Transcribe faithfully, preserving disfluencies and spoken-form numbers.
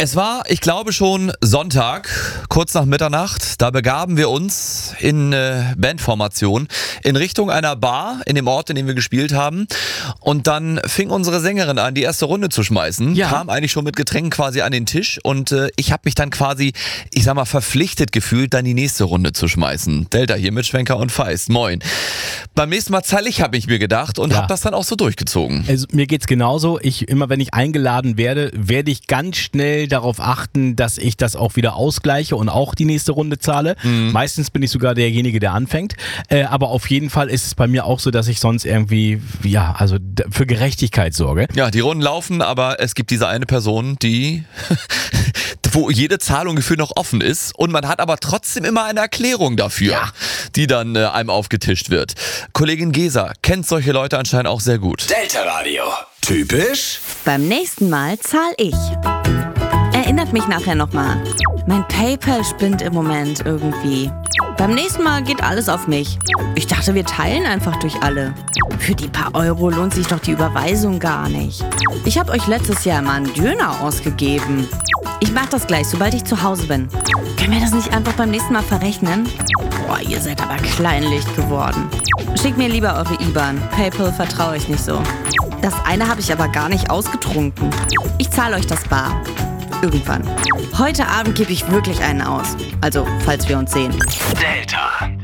Es war, ich glaube schon Sonntag, kurz nach Mitternacht. Da begaben wir uns in äh, Bandformation in Richtung einer Bar in dem Ort, in dem wir gespielt haben. Und dann fing unsere Sängerin an, die erste Runde zu schmeißen. Ja. Kam eigentlich schon mit Getränken quasi an den Tisch. Und äh, ich habe mich dann quasi, ich sag mal, verpflichtet gefühlt, dann die nächste Runde zu schmeißen. Delta hier mit Schwenker und Feist. Moin. Beim nächsten Mal zahle ich, habe ich mir gedacht und Ja. habe das dann auch so durchgezogen. Also mir geht's genauso. Ich, immer wenn ich eingeladen werde, werde ich ganz schnell darauf achten, dass ich das auch wieder ausgleiche und auch die nächste Runde zahle. Mhm. Meistens bin ich sogar derjenige, der anfängt. Äh, aber auf jeden Fall ist es bei mir auch so, dass ich sonst irgendwie, ja, also d- für Gerechtigkeit sorge. Ja, die Runden laufen, aber es gibt diese eine Person, die, wo jede Zahlung gefühlt noch offen ist und man hat aber trotzdem immer eine Erklärung dafür, Ja. die dann äh, einem aufgetischt wird. Kollegin Gesa kennt solche Leute anscheinend auch sehr gut. Delta Radio. Typisch? Beim nächsten Mal zahl ich. Erinnert mich nachher nochmal. Mein PayPal spinnt im Moment irgendwie. Beim nächsten Mal geht alles auf mich. Ich dachte, wir teilen einfach durch alle. Für die paar Euro lohnt sich doch die Überweisung gar nicht. Ich habe euch letztes Jahr mal einen Döner ausgegeben. Ich mach das gleich, sobald ich zu Hause bin. Können wir das nicht einfach beim nächsten Mal verrechnen? Boah, ihr seid aber kleinlicht geworden. Schickt mir lieber eure I B A N. PayPal vertraue ich nicht so. Das eine habe ich aber gar nicht ausgetrunken. Ich zahle euch das bar. Irgendwann. Heute Abend gebe ich wirklich einen aus. Also, falls wir uns sehen. Delta.